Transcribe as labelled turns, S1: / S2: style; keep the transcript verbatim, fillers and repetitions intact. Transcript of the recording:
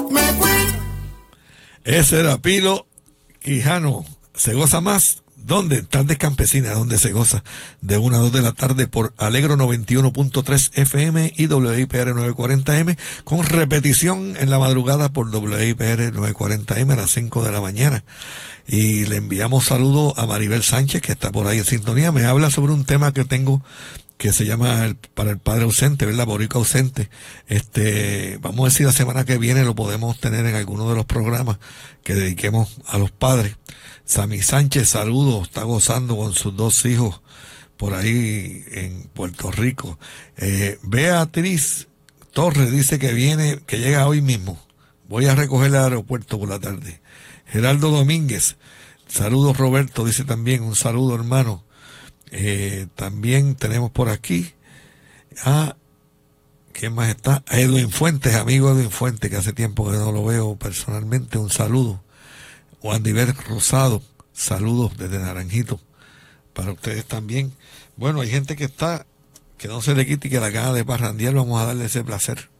S1: Me fui.
S2: Ese era Pilo Quijano. ¿Se goza más? ¿Dónde? Tardes Campesinas, donde se goza de una a dos de la tarde por Alegro noventa y uno punto tres F M y W I P R novecientos cuarenta M, con repetición en la madrugada por W I P R novecientos cuarenta M a las cinco de la mañana. Y le enviamos saludos a Maribel Sánchez, que está por ahí en sintonía. Me habla sobre un tema que tengo que se llama el, para el padre ausente, ¿verdad? Boricua ausente. Este, vamos a decir, la semana que viene lo podemos tener en alguno de los programas que dediquemos a los padres. Sammy Sánchez, saludos, está gozando con sus dos hijos por ahí en Puerto Rico. Eh, Beatriz Torres dice que viene, que llega hoy mismo. Voy a recoger al aeropuerto por la tarde. Gerardo Domínguez, saludos Roberto, dice también, un saludo hermano. Eh, también tenemos por aquí a, ¿quién más está? A Edwin Fuentes, amigo Edwin Fuentes, que hace tiempo que no lo veo personalmente, un saludo. Juan Diver Rosado, saludos desde Naranjito para ustedes también. Bueno, hay gente que está, que no se le quite y que la gana de parrandear, vamos a darle ese placer.